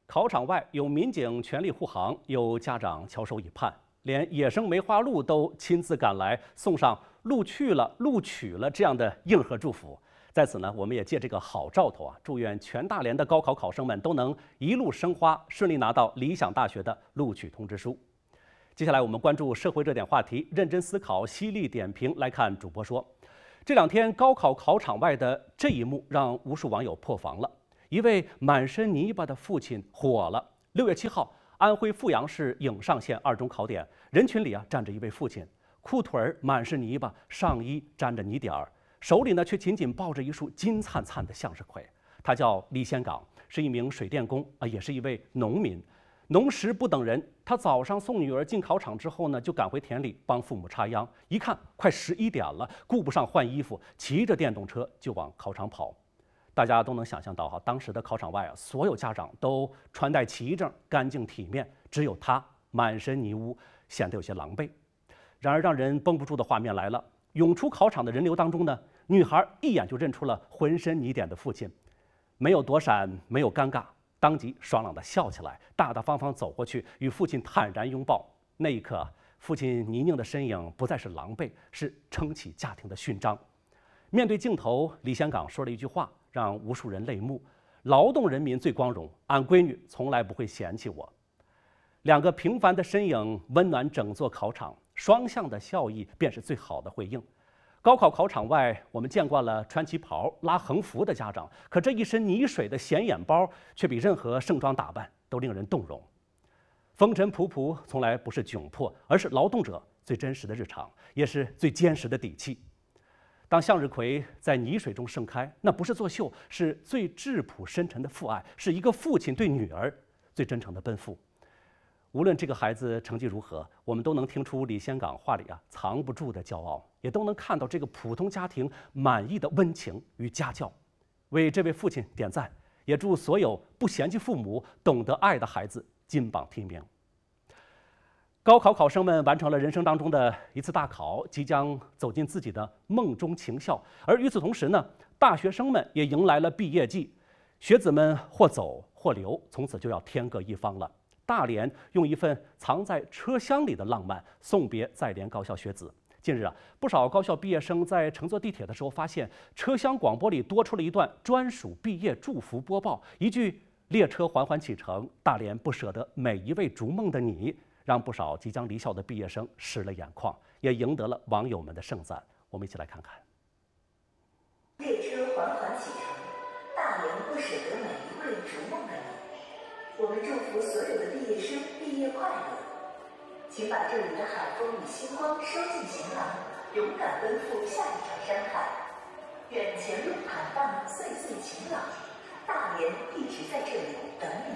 考场外有民警全力护航，有家长翘首以盼，连野生梅花鹿都亲自赶来送上录去了、录取了这样的应和祝福。在此呢，我们也借这个好兆头祝愿全大连的高考考生们都能一路生花，顺利拿到理想大学的录取通知书。接下来我们关注社会热点话题，认真思考，犀利点评。来看主播说，这两天高考考场外的这一幕让无数网友破防了。一位满身泥巴的父亲火了。6月7号，安徽阜阳市颍上县2中考点，人群里站着一位父亲，裤腿儿满是泥巴，上衣沾着泥点儿，手里呢却紧紧抱着一束金灿灿的向日葵。他叫李先岗，是一名水电工也是一位农民。农时不等人，他早上送女儿进考场之后呢，就赶回田里帮父母插秧。一看快11点了，顾不上换衣服，骑着电动车就往考场跑。大家都能想象到当时的考场外所有家长都穿戴齐整，干净体面，只有他满身泥污，显得有些狼狈。然而让人绷不住的画面来了，涌出考场的人流当中呢，女孩一眼就认出了浑身泥点的父亲，没有躲闪，没有尴尬，当即爽朗地笑起来，大大方方走过去与父亲坦然拥抱。那一刻，父亲泥泞的身影不再是狼狈，是撑起家庭的勋章。面对镜头，李先岗说了一句话，让无数人泪目：劳动人民最光荣，俺闺女从来不会嫌弃我。两个平凡的身影温暖整座考场，双向的笑意便是最好的回应。高考考场外，我们见惯了穿旗袍、拉横幅的家长，可这一身泥水的显眼包，却比任何盛装打扮都令人动容。风尘仆仆从来不是窘迫，而是劳动者最真实的日常，也是最坚实的底气。当向日葵在泥水中盛开，那不是作秀，是最质朴深沉的父爱，是一个父亲对女儿最真诚的奔赴。无论这个孩子成绩如何，我们都能听出李先岗话里藏不住的骄傲，也都能看到这个普通家庭满意的温情与家教。为这位父亲点赞，也祝所有不嫌弃父母、懂得爱的孩子金榜题名。高考考生们完成了人生当中的一次大考，即将走进自己的梦中情校。而与此同时呢，大学生们也迎来了毕业季，学子们或走或留，从此就要天各一方了。大连用一份藏在车厢里的浪漫送别在连高校学子。近日不少高校毕业生在乘坐地铁的时候，发现车厢广播里多出了一段专属毕业祝福播报，一句“列车缓缓启程，大连不舍得每一位逐梦的你”，让不少即将离校的毕业生湿了眼眶，也赢得了网友们的盛赞。我们一起来看看。 列车缓缓启程，大连不舍得每一位逐梦的你。我们祝福所有的毕业生毕业快乐。请把这里的海风与星光收进行囊，勇敢奔赴下一场山海。愿前路坦荡，岁岁晴朗，大连一直在这里等你。